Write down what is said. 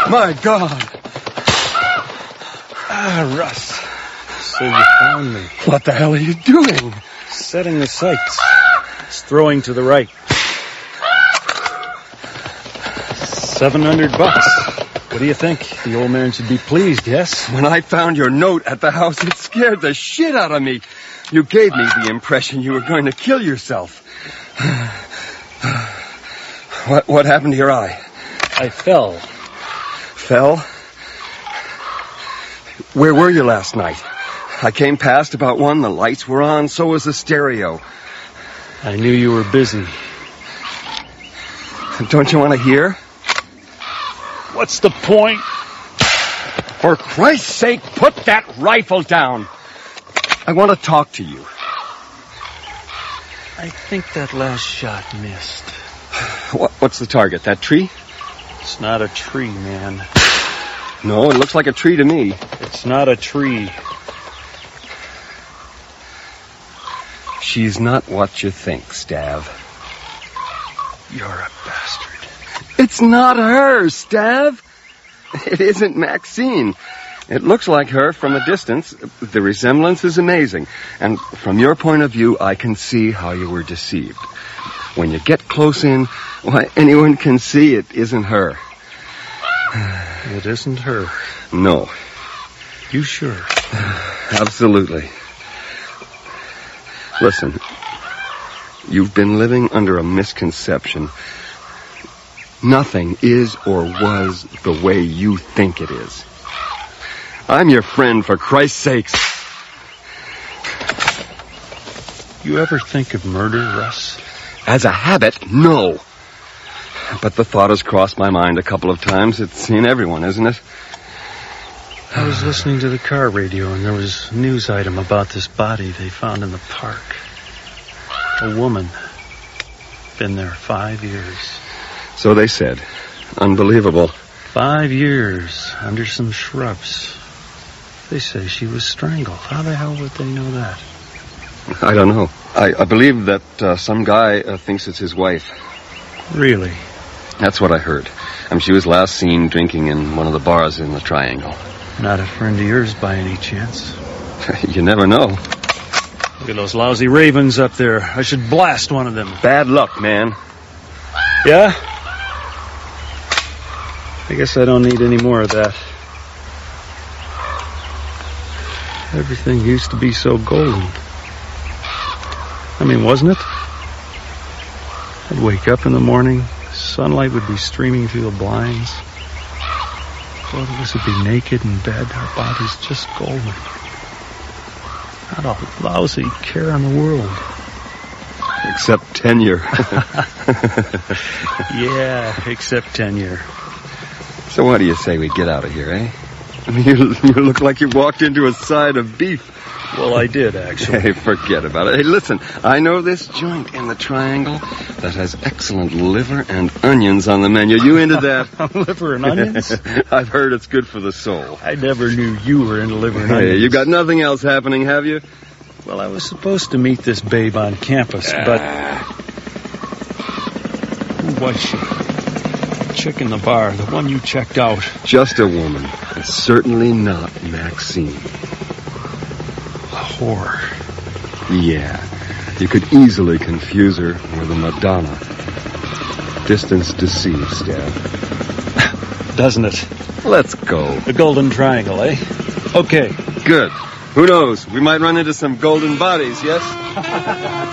My God. Russ. So you found me. What the hell are you doing? Setting the sights. It's throwing to the right. $700. What do you think? The old man should be pleased, yes? When I found your note at the house, it scared the shit out of me. You gave me the impression you were going to kill yourself. What happened to your eye? I fell. Fell? Where were you last night? I came past about 1. The lights were on, so was the stereo. I knew you were busy. Don't you want to hear? What's the point? For Christ's sake, put that rifle down. I want to talk to you. I think that last shot missed. What's the target? That tree? It's not a tree, man. No, it looks like a tree to me. It's not a tree. She's not what you think, Stav. You're a bastard. It's not her, Stav. It isn't Maxine. It looks like her from a distance. The resemblance is amazing. And from your point of view, I can see how you were deceived. When you get close in, why, anyone can see it isn't her. It isn't her. No. You sure? Absolutely. Listen, you've been living under a misconception. Nothing is or was the way you think it is. I'm your friend, for Christ's sakes. You ever think of murder, Russ? As a habit, no. But the thought has crossed my mind a couple of times. It's in everyone, isn't it? I was listening to the car radio, and there was a news item about this body they found in the park. A woman. Been there 5 years. So they said. Unbelievable. 5 years under some shrubs. They say she was strangled. How the hell would they know that? I don't know. I believe that some guy thinks it's his wife. Really? That's what I heard. She was last seen drinking in one of the bars in the Triangle. Not a friend of yours by any chance? You never know. Look at those lousy ravens up there. I should blast one of them. Bad luck, man. Yeah? I guess I don't need any more of that. Everything used to be so golden. I mean, wasn't it? I'd wake up in the morning, sunlight would be streaming through the blinds. Both of us would be naked in bed, our bodies just golden. Not a lousy care in the world. Except tenure. Yeah, except tenure. So what do you say we get out of here, eh? I mean, you look like you walked into a side of beef. Well, I did, actually. Hey, forget about it. Hey, listen, I know this joint in the Triangle that has excellent liver and onions on the menu. You into that? Liver and onions? I've heard it's good for the soul. I never knew you were into liver and onions. Hey, you've got nothing else happening, have you? Well, I was supposed to meet this babe on campus, but... Who was she? The chick in the bar, the one you checked out. Just a woman. And certainly not Maxine. A whore. Yeah. You could easily confuse her with a Madonna. Distance deceives, Stav. Doesn't it? Let's go. The Golden Triangle, eh? Okay. Good. Who knows? We might run into some golden bodies, yes?